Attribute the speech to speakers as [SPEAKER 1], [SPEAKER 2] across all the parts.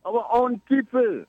[SPEAKER 1] our own people,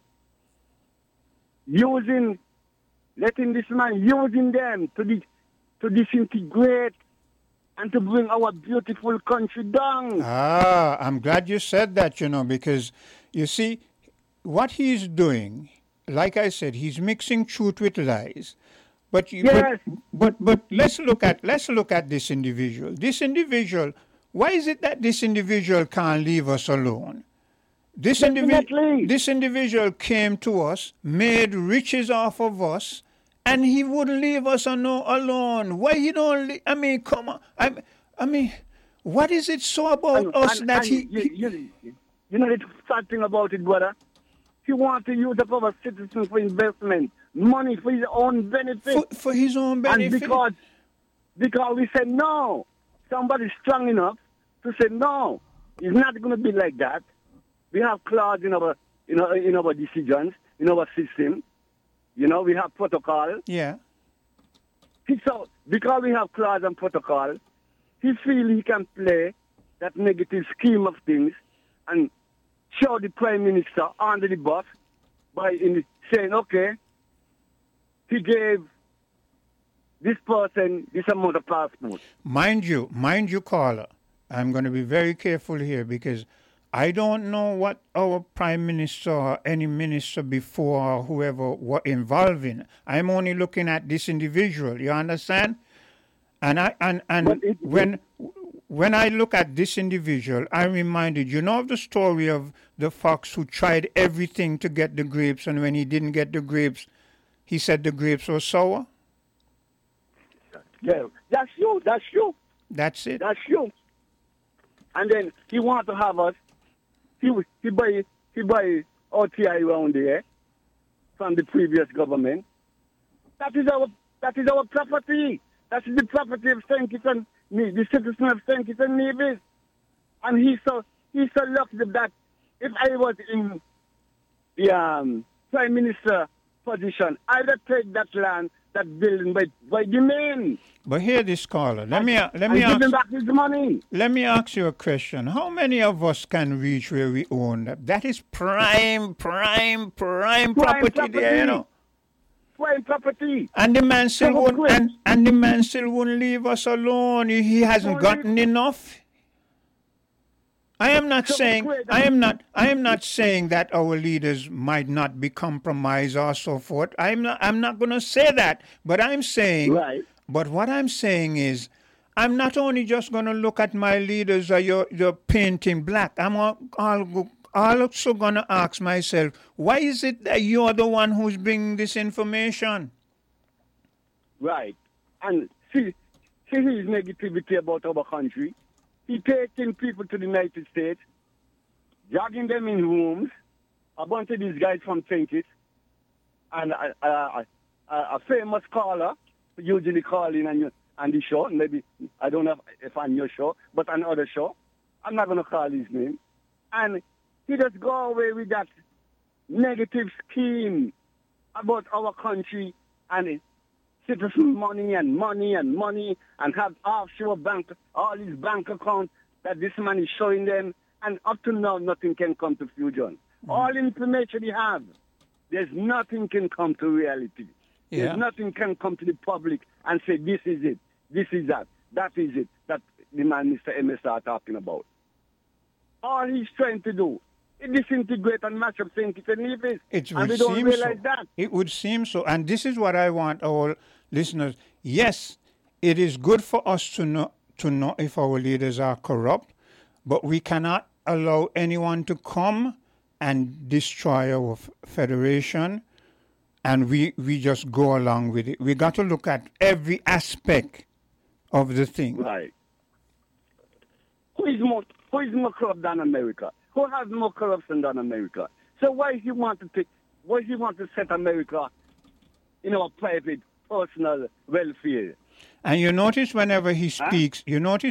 [SPEAKER 1] letting this man using them to disintegrate and to bring our beautiful country down.
[SPEAKER 2] I'm glad you said that, because you see, what he's doing, like I said, he's mixing truth with lies. But
[SPEAKER 1] Yes.
[SPEAKER 2] but let's look at this individual. This individual, why is it that this individual can't leave us alone? This individual came to us, made riches off of us, and he wouldn't leave us alone. Why he don't? I mean, come on. I mean, what is it so about us that he?
[SPEAKER 1] You know the sad thing about it, brother. He wants to use up our citizens for investment, money for his own benefit.
[SPEAKER 2] For his own benefit.
[SPEAKER 1] And because we said no, somebody's strong enough to say no. It's not going to be like that. We have clause in our decisions, in our system. We have protocol.
[SPEAKER 2] Yeah.
[SPEAKER 1] So because we have clause and protocol, he feels he can play that negative scheme of things and show the Prime Minister under the bus by saying, okay, he gave this person this amount of passport.
[SPEAKER 2] Mind you, caller, I'm going to be very careful here because I don't know what our Prime Minister or any minister before or whoever were involved in. I'm only looking at this individual, you understand? When I look at this individual, I'm reminded, of the story of the fox who tried everything to get the grapes, and when he didn't get the grapes, he said the grapes were sour?
[SPEAKER 1] Yeah, that's you.
[SPEAKER 2] That's it.
[SPEAKER 1] That's you. And then he want to have us. He buy OTI around there from the previous government. That is our property. That is the property of St. Kitts and Nevis, the citizen of St. Kitts and Nevis. And he's so lucky that if I was in the Prime Minister position, I would take that land, that building by demand.
[SPEAKER 2] But hear this, caller. Let me
[SPEAKER 1] give him back his money.
[SPEAKER 2] Let me ask you a question. How many of us can reach where we own that? That is prime property there,
[SPEAKER 1] Prime property.
[SPEAKER 2] And the man still won't leave us alone. He hasn't gotten enough. I am not saying that our leaders might not be compromised or so forth. I'm not going to say that. But I'm saying,
[SPEAKER 1] right.
[SPEAKER 2] But what I'm saying is, I'm not only just going to look at my leaders or your painting black. I'm also going to ask myself, why is it that you're the one who's bringing this information?
[SPEAKER 1] Right. And see his negativity about our country. He taking people to the United States, dragging them in rooms, a bunch of these guys from St. Kitts, and a famous caller, usually calling on the show, maybe, I don't know if on your show, but on other show. I'm not going to call his name. And he just go away with that negative scheme about our country and citizen money and have offshore bank, all these bank accounts that this man is showing them. And up to now, nothing can come to Fusion. All information he have, there's nothing can come to reality.
[SPEAKER 2] Yeah.
[SPEAKER 1] There's nothing can come to the public and say, this is it, this is that is it, that the man Mr. MSR talking about. All he's trying to do is disintegrate and match up St. Kitts and Nevis. And we don't realize that.
[SPEAKER 2] It would seem so. And this is what I want our listeners. Yes, it is good for us to know if our leaders are corrupt, but we cannot allow anyone to come and destroy our federation, and we just go along with it. We got to look at every aspect of the thing.
[SPEAKER 1] Right. Who is more corrupt than America? Who has more corruption than America? So why he want to set America in our private, personal welfare?
[SPEAKER 2] And you notice whenever he speaks,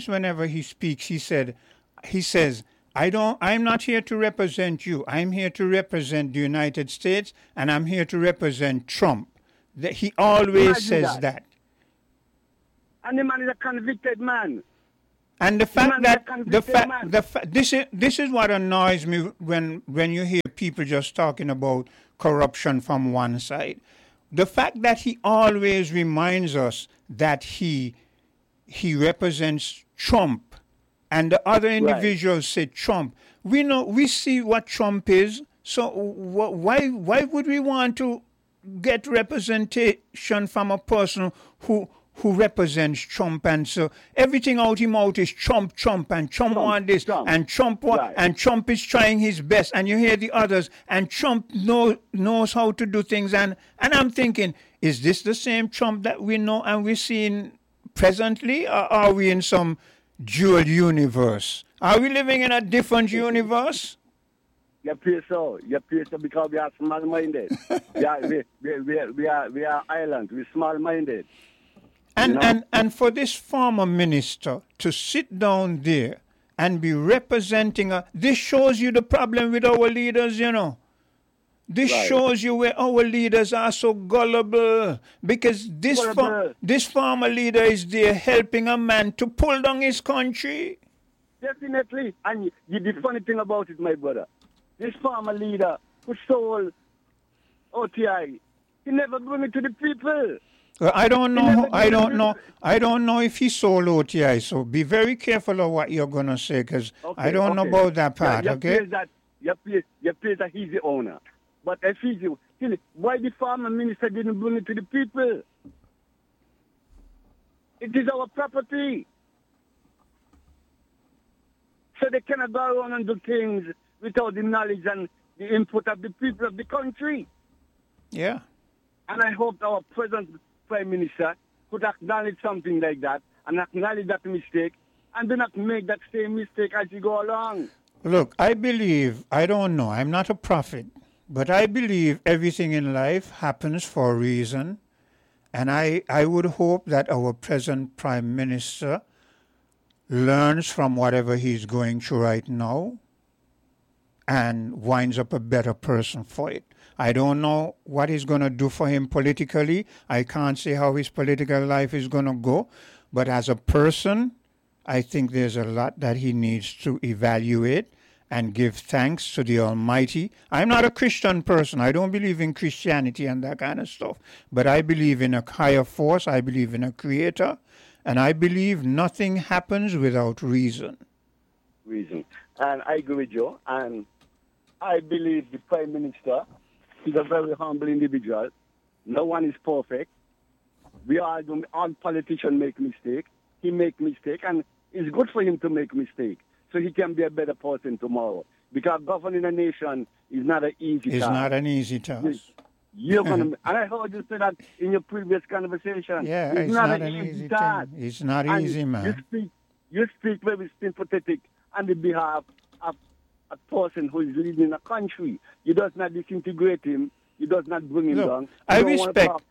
[SPEAKER 2] he says, I'm not here to represent you. I'm here to represent the United States, and I'm here to represent Trump. He always says that.
[SPEAKER 1] And the man is a convicted man.
[SPEAKER 2] And the fact that this is what annoys me when you hear people just talking about corruption from one side. The fact that he always reminds us that he represents Trump, and the other individuals say Trump. We see what Trump is. So why would we want to get representation from a person who represents Trump? And so everything out him out is Trump, and Trump want this, and Trump and Trump is trying his best, and you hear the others, and Trump knows how to do things, and I'm thinking, is this the same Trump that we know and we're seeing presently, or are we in some dual universe? Are we living in a different universe?
[SPEAKER 1] You appear so because we are small-minded. we are island. We're small-minded.
[SPEAKER 2] And for this former minister to sit down there and be representing this shows you the problem with our leaders, This shows you where our leaders are so gullible, because this former leader is there helping a man to pull down his country.
[SPEAKER 1] Definitely. And the funny thing about it, my brother, this former leader who stole OTI, he never bring it to the people.
[SPEAKER 2] Well, I don't know if he sold OTI. So be very careful of what you're gonna say, because I don't know about that part.
[SPEAKER 1] You feel that he's the owner, but if why the former minister didn't bring it to the people? It is our property, so they cannot go around and do things without the knowledge and the input of the people of the country.
[SPEAKER 2] Yeah.
[SPEAKER 1] And I hope our present Prime Minister could acknowledge something like that and acknowledge that mistake and do not make that same mistake as you go along.
[SPEAKER 2] Look, I don't know, I'm not a prophet, but I believe everything in life happens for a reason. And I would hope that our present Prime Minister learns from whatever he's going through right now and winds up a better person for it. I don't know what he's going to do for him politically. I can't say how his political life is going to go. But as a person, I think there's a lot that he needs to evaluate and give thanks to the Almighty. I'm not a Christian person. I don't believe in Christianity and that kind of stuff. But I believe in a higher force. I believe in a creator. And I believe nothing happens without reason.
[SPEAKER 1] And I agree with you. And I believe the Prime Minister is a very humble individual. No one is perfect. All politicians make mistakes. He make mistake, and it's good for him to make mistake, so he can be a better person tomorrow. Because governing a nation is not an easy task.
[SPEAKER 2] It's not an easy task.
[SPEAKER 1] You're gonna, and I heard you say that in your previous conversation.
[SPEAKER 2] Yeah, it's not an easy task. It's not easy, man.
[SPEAKER 1] You speak very sympathetic on the behalf of a person who is leading a country. You does not disintegrate him. You does not bring him down.
[SPEAKER 2] I respect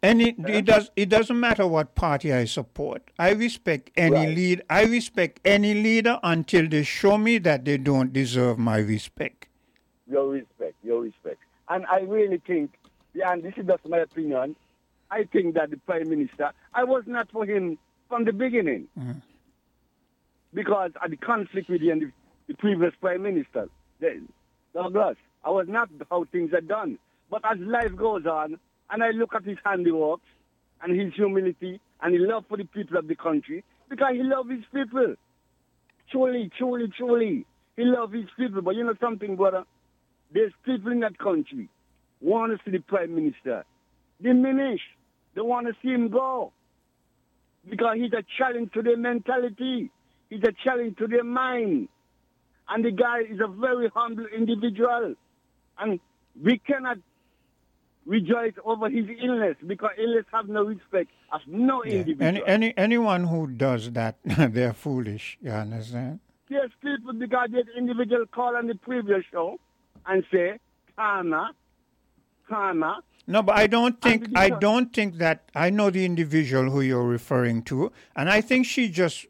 [SPEAKER 2] it doesn't matter what party I support. I respect any lead. I respect any leader until they show me that they don't deserve my respect.
[SPEAKER 1] Your respect. And I really think, and this is just my opinion, I think that the Prime Minister, I was not for him from the beginning. Mm-hmm. Because of the conflict with the previous Prime Minister, Douglas, I was not how things are done. But as life goes on, and I look at his handiworks, and his humility, and his love for the people of the country, because he loves his people. Truly, he loves his people. But you know something, brother? There's people in that country want to see the Prime Minister diminish. They want to see him go. Because he's a challenge to their mentality. He's a challenge to their mind. And the guy is a very humble individual. And we cannot rejoice over his illness, because illness have no respect of no individual.
[SPEAKER 2] Anyone who does that, they're foolish. You understand?
[SPEAKER 1] Yes, people, because the individual call on the previous show and say, karma.
[SPEAKER 2] No, but I don't think that I know the individual who you're referring to, and I think she just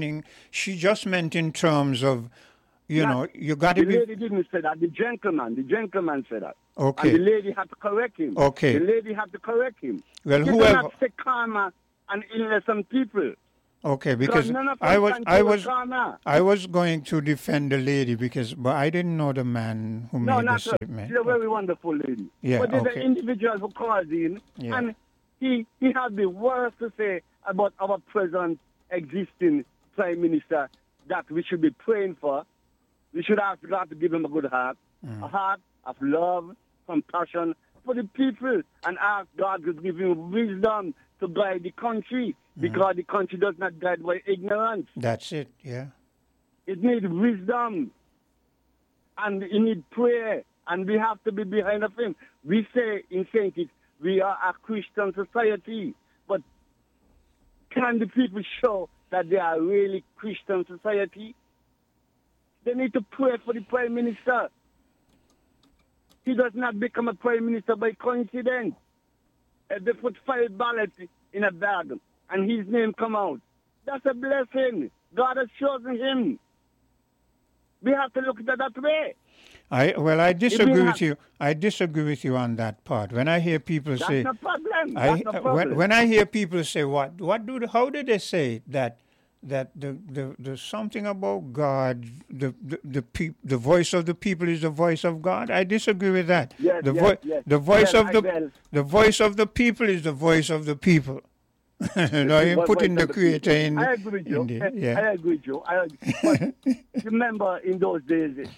[SPEAKER 2] meant in terms of, you got to be.
[SPEAKER 1] The lady didn't say that. The gentleman said that.
[SPEAKER 2] Okay.
[SPEAKER 1] And the lady had to correct him.
[SPEAKER 2] Okay.
[SPEAKER 1] The lady had to correct him.
[SPEAKER 2] Well,
[SPEAKER 1] you
[SPEAKER 2] whoever.
[SPEAKER 1] cannot say karma and illness on people.
[SPEAKER 2] Okay, because I was going to defend the lady but I didn't know the man who made the statement.
[SPEAKER 1] She's a very wonderful lady.
[SPEAKER 2] Yeah,
[SPEAKER 1] but there's an individual who called in, and he had the worst to say about our present existing Prime Minister that we should be praying for. We should ask God to give him a good heart, a heart of love, compassion for the people, and ask God to give him wisdom to guide the country, because the country does not guide by ignorance.
[SPEAKER 2] That's it, yeah.
[SPEAKER 1] It needs wisdom, and it needs prayer, and we have to be behind of him. We say in St. Kitts, we are a Christian society, but can the people show that they are really Christian society? They need to pray for the Prime Minister. He does not become a Prime Minister by coincidence. They put 5 ballots in a bag and his name come out. That's a blessing. God has chosen him. We have to look at it that way.
[SPEAKER 2] I disagree with you. I disagree with you on that part. When I hear people say,
[SPEAKER 1] that's no problem. That's no problem.
[SPEAKER 2] When I hear people say, how do they say that the something about God, the voice of the people is the voice of God? I disagree with that.
[SPEAKER 1] Yes,
[SPEAKER 2] the voice of the people is the voice of the people. You're putting the Creator in.
[SPEAKER 1] I agree with you.
[SPEAKER 2] Yeah.
[SPEAKER 1] I agree with you. But remember, in those days,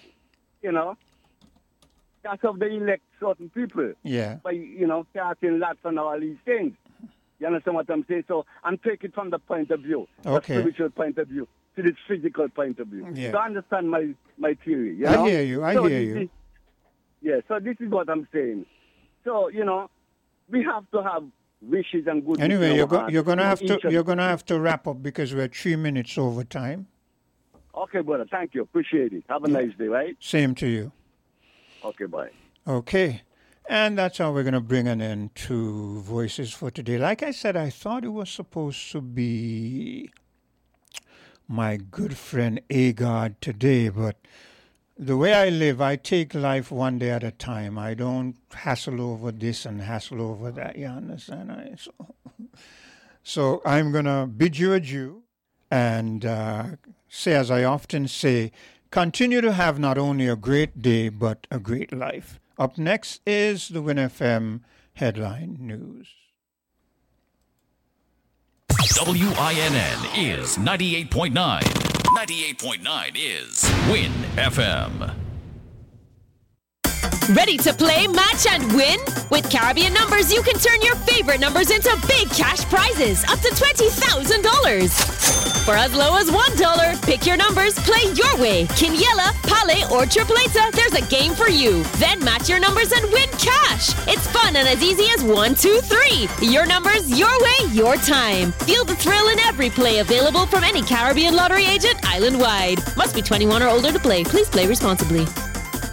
[SPEAKER 1] that's how they elect certain people.
[SPEAKER 2] Yeah.
[SPEAKER 1] By casting lots and all these things. You understand what I'm saying? So I'm taking it from the point of view, the spiritual point of view, to the physical point of view.
[SPEAKER 2] Yeah.
[SPEAKER 1] So understand my theory.
[SPEAKER 2] I hear you. I hear you.
[SPEAKER 1] So this is what I'm saying. So, we have to have wishes and good.
[SPEAKER 2] Anyway, you're gonna have to wrap up because we're 3 minutes over time.
[SPEAKER 1] Okay, brother. Thank you. Appreciate it. Have a nice day, right?
[SPEAKER 2] Same to you.
[SPEAKER 1] Okay, bye.
[SPEAKER 2] Okay. And that's how we're going to bring an end to Voices for today. Like I said, I thought it was supposed to be my good friend Agard today, but the way I live, I take life one day at a time. I don't hassle over this and hassle over that, you understand? So I'm going to bid you adieu and say, as I often say, continue to have not only a great day, but a great life. Up next is the Win FM Headline News.
[SPEAKER 3] WINN is 98.9. 98.9 is Win FM.
[SPEAKER 4] Ready to play, match, and win? With Caribbean Numbers, you can turn your favorite numbers into big cash prizes up to $20,000. For as low as $1, pick your numbers, play your way. Quiniela, Pale, or Tripleta, there's a game for you. Then match your numbers and win cash. It's fun and as easy as 1, 2, 3. Your numbers, your way, your time. Feel the thrill in every play, available from any Caribbean lottery agent island-wide. Must be 21 or older to play. Please play responsibly.